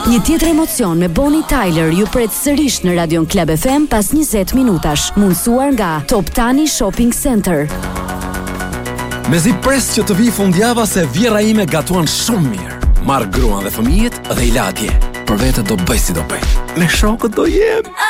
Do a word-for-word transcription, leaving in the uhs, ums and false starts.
Një tjetër emocion me Bonnie Tyler ju pret sërish në Radion Club F M pas njëzet minutash, mundësuar nga Top Tani Shopping Center. Mezi pres që të vi fundjava se vjera ime gatuan shumë mirë. Marr gruan dhe fëmijët dhe i la atje. Për vete do bëj si do bëj. Me shokët do jem.